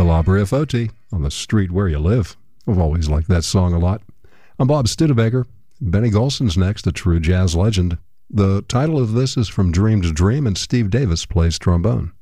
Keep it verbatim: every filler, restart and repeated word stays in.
Calabria Foti on the street where you live. I've always liked that song a lot. I'm Bob Studebaker. Benny Golson's next, a true jazz legend. The title of this is From Dream to Dream, and Steve Davis plays trombone.